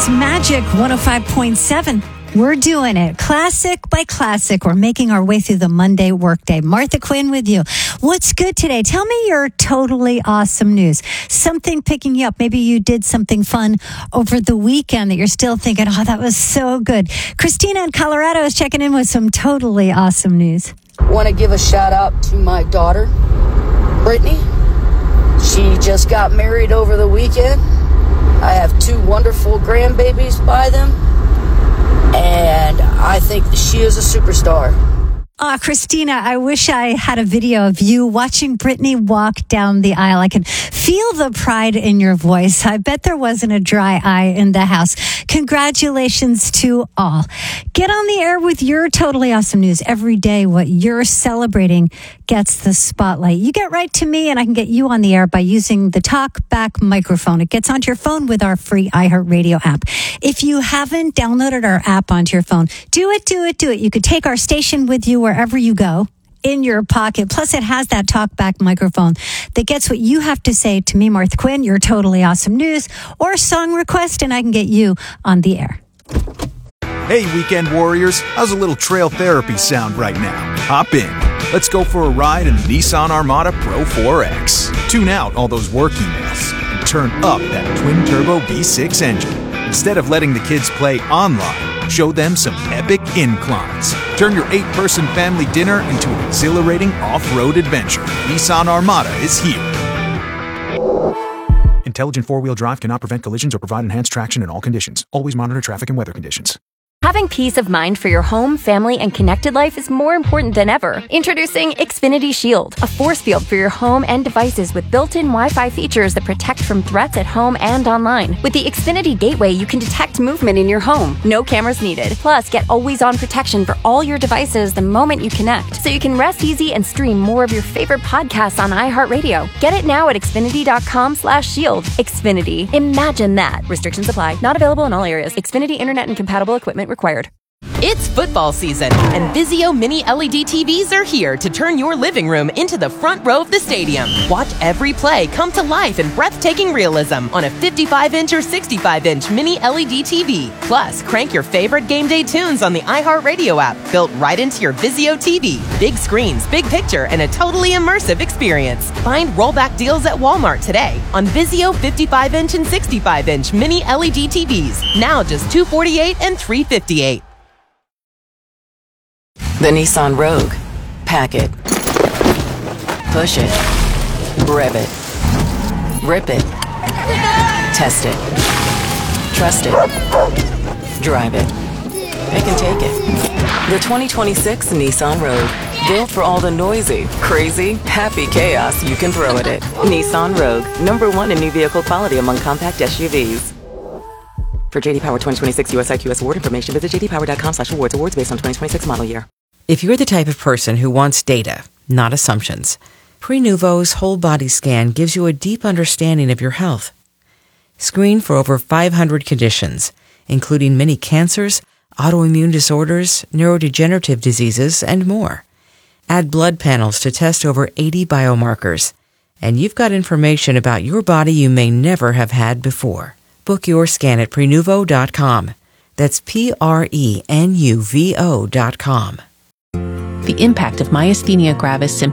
is Magic 105.7. We're doing it classic by classic. We're making our way through the Monday workday. Martha Quinn with you. What's good today? Tell me your totally awesome news. Something picking you up. Maybe you did something fun over the weekend that you're still thinking, oh, that was so good. Christina in Colorado is checking in with some totally awesome news. Want to give a shout out to my daughter, Brittany. She just got married over the weekend. I have 2 wonderful grandbabies by them. And I think she is a superstar. Christina, I wish I had a video of you watching Brittany walk down the aisle. I can feel the pride in your voice. I bet there wasn't a dry eye in the house. Congratulations to all. Get on the air with your totally awesome news. Every day, what you're celebrating gets the spotlight. You get right to me, and I can get you on the air by using the TalkBack microphone. It gets onto your phone with our free iHeartRadio app. If you haven't downloaded our app onto your phone, do it. You could take our station with you wherever you go in your pocket. Plus, it has that TalkBack microphone that gets what you have to say to me, Martha Quinn, your totally awesome news, or song request, and I can get you on the air. Hey, weekend warriors, how's a little trail therapy sound right now? Hop in. Let's go for a ride in the Nissan Armada Pro 4X. Tune out all those work emails and turn up that twin-turbo V6 engine. Instead of letting the kids play online, show them some epic inclines. Turn your 8-person family dinner into an exhilarating off-road adventure. Nissan Armada is here. Intelligent 4-wheel drive cannot prevent collisions or provide enhanced traction in all conditions. Always monitor traffic and weather conditions. Having peace of mind for your home, family, and connected life is more important than ever. Introducing Xfinity Shield, a force field for your home and devices with built-in Wi-Fi features that protect from threats at home and online. With the Xfinity Gateway, you can detect movement in your home. No cameras needed. Plus, get always-on protection for all your devices the moment you connect, so you can rest easy and stream more of your favorite podcasts on iHeartRadio. Get it now at Xfinity.com/shield. Xfinity. Imagine that. Restrictions apply. Not available in all areas. Xfinity Internet and compatible equipment required. It's football season, and Vizio Mini LED TVs are here to turn your living room into the front row of the stadium. Watch every play come to life in breathtaking realism on a 55-inch or 65-inch Mini LED TV. Plus, crank your favorite game day tunes on the iHeartRadio app, built right into your Vizio TV. Big screens, big picture, and a totally immersive experience. Find rollback deals at Walmart today on Vizio 55-inch and 65-inch Mini LED TVs. Now just $248 and $358. The Nissan Rogue. Pack it. Push it. Rev it. Rip it. Test it. Trust it. Drive it. It can take it. The 2026 Nissan Rogue. Built for all the noisy, crazy, happy chaos you can throw at it. Nissan Rogue. #1 in new vehicle quality among compact SUVs. For J.D. Power 2026 US IQS award information, visit jdpower.com/awards. Awards based on 2026 model year. If you're the type of person who wants data, not assumptions, Prenuvo's whole body scan gives you a deep understanding of your health. Screen for over 500 conditions, including many cancers, autoimmune disorders, neurodegenerative diseases, and more. Add blood panels to test over 80 biomarkers, and you've got information about your body you may never have had before. Book your scan at Prenuvo.com. That's Prenuvo.com. The impact of myasthenia gravis symptoms